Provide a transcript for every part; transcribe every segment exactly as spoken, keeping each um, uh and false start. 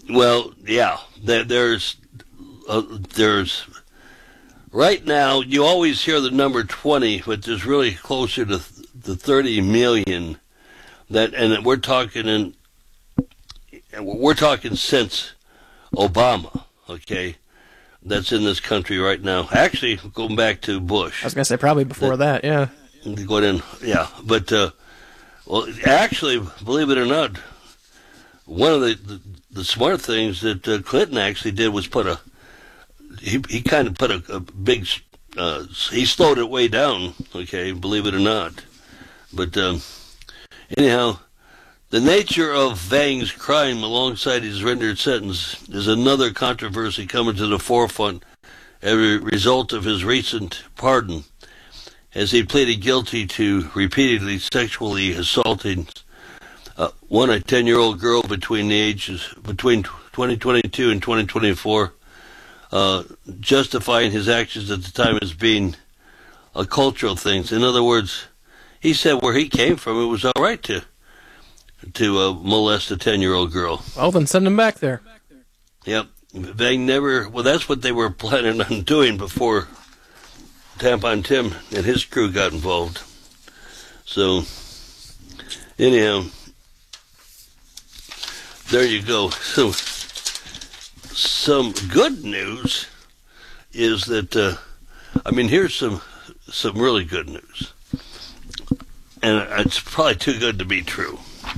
Well, yeah, there, there's uh, there's right now you always hear the number twenty, but there's really closer to the thirty million that, and we're talking in we're talking since Obama, okay, that's in this country right now. Actually, going back to Bush. I was gonna say probably before that, that yeah. Going in, yeah, but uh, well, actually, believe it or not, one of the the, the smart things that uh, Clinton actually did was put a he he kind of put a, a big uh, he slowed it way down, okay, believe it or not, but um, anyhow. The nature of Vang's crime alongside his rendered sentence is another controversy coming to the forefront as a result of his recent pardon, as he pleaded guilty to repeatedly sexually assaulting uh, one a ten-year-old girl between the ages between twenty twenty-two and twenty twenty-four, uh, justifying his actions at the time as being a cultural thing. In other words, he said where he came from, it was all right to. to uh, molest a ten-year-old girl. Well, then send him back there. Yep. Vang never... Well, that's what they were planning on doing before Tampon Tim and his crew got involved. So, anyhow, there you go. So, some good news is that... Uh, I mean, here's some some really good news. And it's probably too good to be true.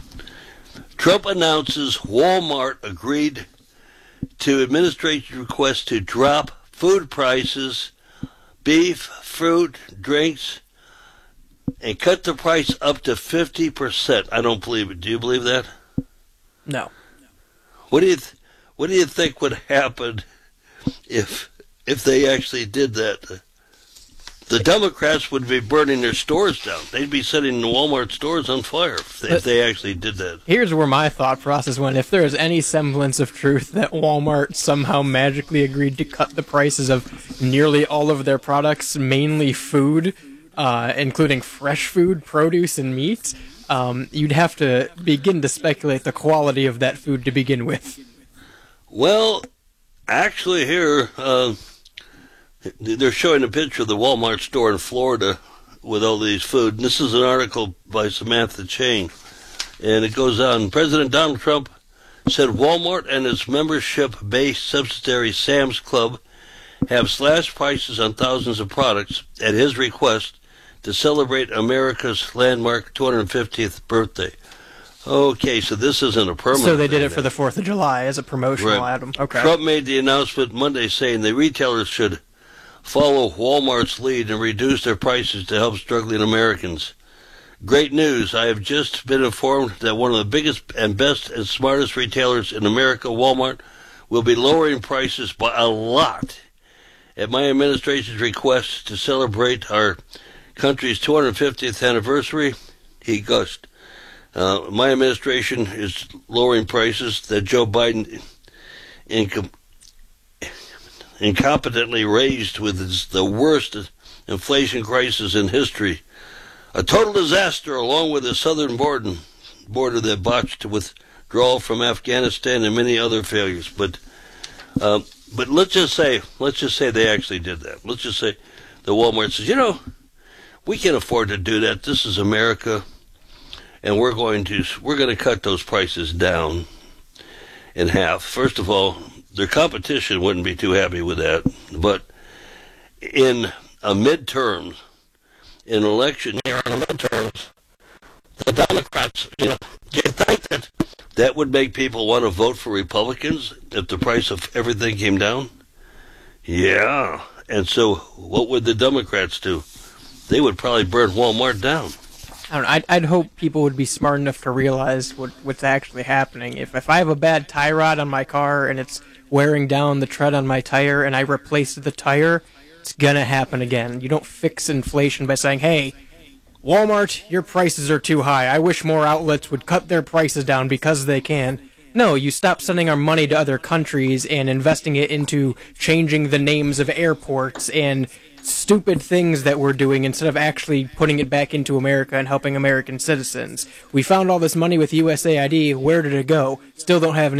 Trump announces Walmart agreed to administration's request to drop food prices, beef, fruit, drinks, and cut the price up to fifty percent. I don't believe it. Do you believe that? No. What do you th- What do you think would happen if if they actually did that? The Democrats would be burning their stores down. They'd be setting the Walmart stores on fire if they, if they actually did that. Here's where my thought process went. If there is any semblance of truth that Walmart somehow magically agreed to cut the prices of nearly all of their products, mainly food, uh, including fresh food, produce, and meat, um, you'd have to begin to speculate the quality of that food to begin with. Well, actually here... Uh, They're showing a picture of the Walmart store in Florida with all these food. And this is an article by Samantha Chang. And it goes on. President Donald Trump said Walmart and its membership-based subsidiary Sam's Club have slashed prices on thousands of products at his request to celebrate America's landmark two hundred fiftieth birthday. Okay, so this isn't a permanent So they did it then. for the fourth of July as a promotional Right. item. Okay. Trump made the announcement Monday saying the retailers should follow Walmart's lead and reduce their prices to help struggling Americans. Great news. I have just been informed that one of the biggest and best and smartest retailers in America, Walmart, will be lowering prices by a lot at my administration's request to celebrate our country's two hundred fiftieth anniversary. He gushed. Uh, my administration is lowering prices that Joe Biden income incompetently raised with its, the worst inflation crisis in history. A total disaster, along with the southern border, border that botched withdrawal from Afghanistan and many other failures. But uh, but let's just say, let's just say they actually did that. Let's just say the Walmart says, you know, we can afford to do that. This is America, and we're going to we're going to cut those prices down in half. First of all, their competition wouldn't be too happy with that. But in a midterm, in an election year, in the midterms, the Democrats, you know, do you think that that would make people want to vote for Republicans if the price of everything came down? Yeah. And so what would the Democrats do? They would probably burn Walmart down. I don't know, I'd, I'd hope people would be smart enough to realize what, what's actually happening. If if I have a bad tie rod on my car and it's wearing down the tread on my tire and I replace the tire, it's going to happen again. You don't fix inflation by saying, hey, Walmart, your prices are too high. I wish more outlets would cut their prices down because they can. No, you stop sending our money to other countries and investing it into changing the names of airports and stupid things that we're doing instead of actually putting it back into America and helping American citizens. We found all this money with U S A I D. Where did it go? Still don't have an